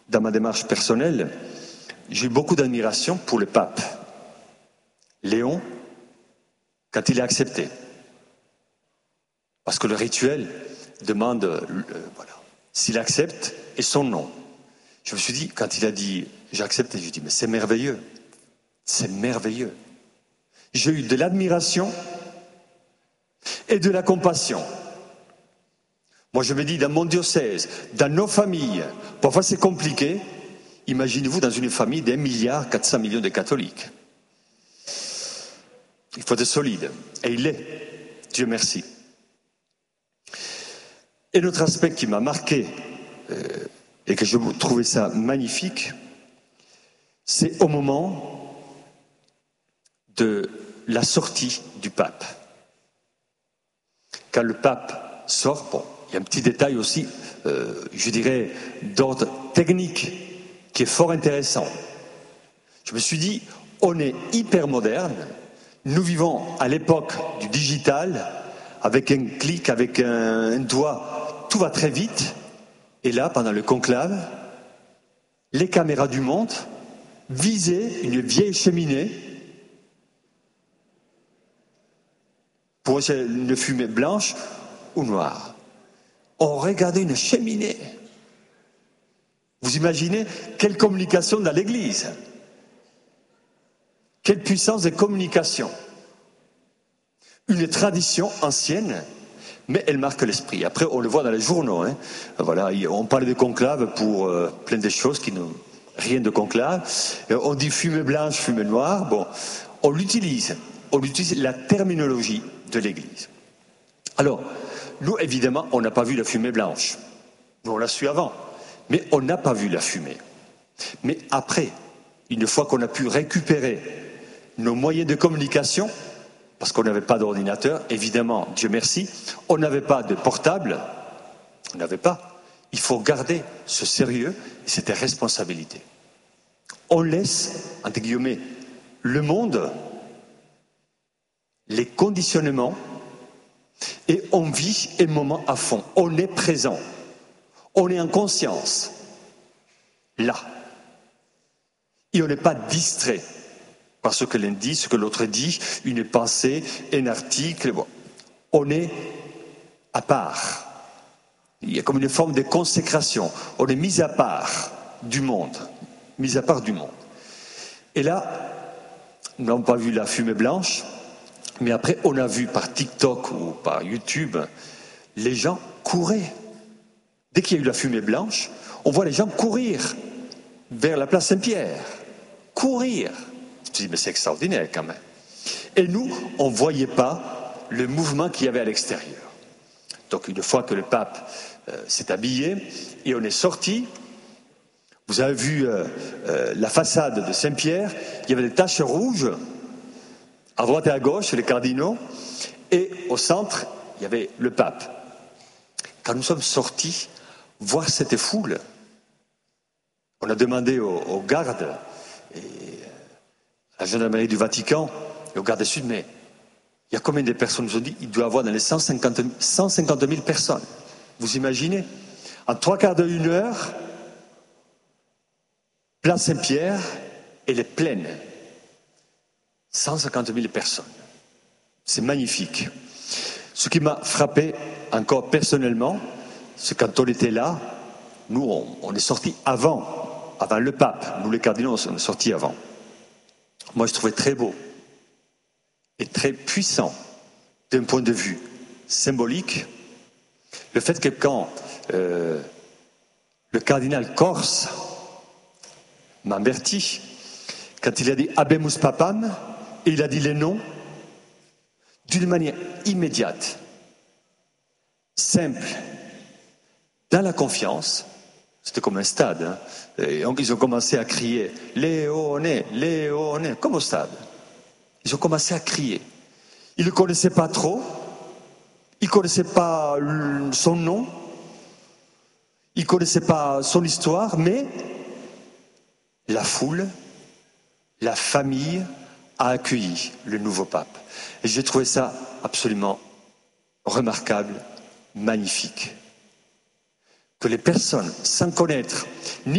dans ma démarche personnelle, j'ai eu beaucoup d'admiration pour le pape Léon quand il est accepté. Parce que le rituel demande s'il accepte et son nom. Je me suis dit, quand il a dit « j'accepte », je me dis « mais c'est merveilleux, c'est merveilleux ». J'ai eu de l'admiration et de la compassion. Moi je me dis, dans mon diocèse, dans nos familles, parfois c'est compliqué, imaginez-vous dans une famille d'1,4 milliard de catholiques. Il faut être solide, et il l'est, Dieu merci. Et l'autre aspect qui m'a marqué, et que je trouvais ça magnifique, c'est au moment de la sortie du pape. Quand le pape sort, bon, il y a un petit détail aussi, je dirais, d'ordre technique, qui est fort intéressant. Je me suis dit, on est hyper moderne, nous vivons à l'époque du digital, avec un clic, avec un doigt, tout va très vite. Et là, pendant le conclave, les caméras du monde visaient une vieille cheminée pour une fumée blanche ou noire. On regardait une cheminée. Vous imaginez quelle communication dans l'Église, quelle puissance de communication. Une tradition ancienne, mais elle marque l'esprit. Après, on le voit dans les journaux. Voilà, on parle de conclave pour plein de choses qui n'ont rien de conclave. On dit fumée blanche, fumée noire. Bon, on utilise la terminologie de l'Église. Alors, nous, évidemment, on n'a pas vu la fumée blanche. Nous, on l'a su avant. Mais on n'a pas vu la fumée. Mais après, une fois qu'on a pu récupérer nos moyens de communication, parce qu'on n'avait pas d'ordinateur, évidemment, Dieu merci, on n'avait pas de portable, on n'avait pas. Il faut garder ce sérieux et cette responsabilité. On laisse, entre guillemets, le monde, les conditionnements, et on vit un moment à fond. On est présent, on est en conscience, là. Et on n'est pas distrait par ce que l'un dit, ce que l'autre dit, une pensée, un article. Bon. On est à part. Il y a comme une forme de consécration. On est mis à part du monde. Mis à part du monde. Et là, nous n'avons pas vu la fumée blanche, mais après, on a vu par TikTok ou par YouTube, les gens couraient. Dès qu'il y a eu la fumée blanche, on voit les gens courir vers la place Saint-Pierre. Courir. Je me dis, mais c'est extraordinaire quand même. Et nous, on ne voyait pas le mouvement qu'il y avait à l'extérieur. Donc une fois que le pape s'est habillé et on est sorti, vous avez vu la façade de Saint-Pierre, il y avait des taches rouges à droite et à gauche, les cardinaux, et au centre, il y avait le pape. Quand nous sommes sortis, voir cette foule, on a demandé aux gardes et à la gendarmerie du Vatican et aux gardes sud, mais il y a combien de personnes? Nous ont dit il doit y avoir dans les 150 000 personnes. Vous imaginez? En 3/4 d'1 heure, place Saint-Pierre, elle est pleine. 150 000 personnes. C'est magnifique. Ce qui m'a frappé encore personnellement, c'est quand on était là, nous on est sortis avant le pape. Nous les cardinaux, on est sortis avant. Moi je trouvais très beau et très puissant d'un point de vue symbolique le fait que quand le cardinal Corse Mamberti, quand il a dit Habemus Papam, et il a dit les noms d'une manière immédiate, simple, dans la confiance. C'était comme un stade. Et donc ils ont commencé à crier Léoné, Léoné, comme au stade. Ils ont commencé à crier. Ils ne le connaissaient pas trop, ils ne connaissaient pas son nom, ils ne connaissaient pas son histoire, mais la foule, la famille a accueilli le nouveau pape. Et j'ai trouvé ça absolument remarquable, magnifique. Que les personnes, sans connaître ni